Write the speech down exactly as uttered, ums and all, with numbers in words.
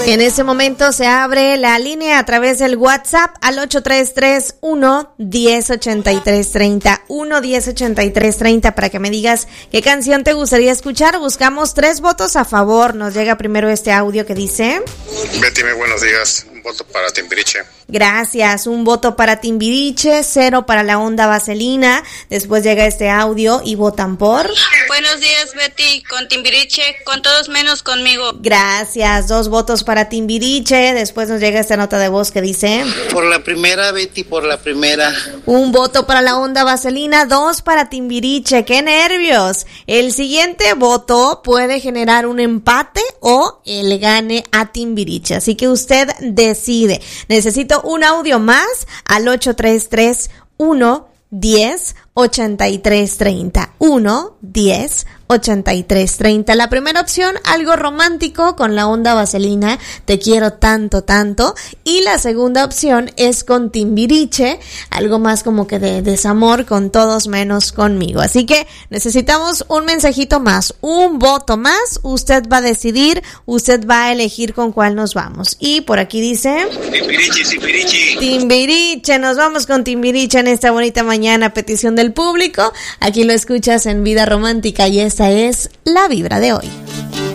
En este momento se abre la línea a través del WhatsApp al ocho tres tres, uno, diez, ochenta y tres, treinta, uno, diez, ochenta y tres, treinta para que me digas qué canción te gustaría escuchar. Buscamos tres votos a favor. Nos llega primero este audio que dice: Betty, muy buenos días. Un voto para Timbiriche. Gracias, un voto para Timbiriche, cero para la onda vaselina. Después llega este audio y votan por... Buenos días, Betty, con Timbiriche, con todos menos conmigo. Gracias, dos votos para Timbiriche. Después nos llega esta nota de voz que dice... Por la primera, Betty, por la primera. Un voto para la onda vaselina, dos para Timbiriche. ¡Qué nervios! El siguiente voto puede generar un empate o el gane a Timbiriche. Así que usted decide. Necesito un audio más al ocho tres tres, uno, diez, ochenta y tres, treinta. uno, diez, ochenta y tres, treinta. La primera opción, algo romántico con la onda vaselina, te quiero tanto, tanto. Y la segunda opción es con Timbiriche, algo más como que de desamor, con todos menos conmigo. Así que necesitamos un mensajito más, un voto más. Usted va a decidir, usted va a elegir con cuál nos vamos. Y por aquí dice... Timbiriche, Timbiriche. Timbiriche, nos vamos con Timbiriche en esta bonita mañana, petición del público. Aquí lo escuchas en Vida Romántica y esta es la vibra de hoy.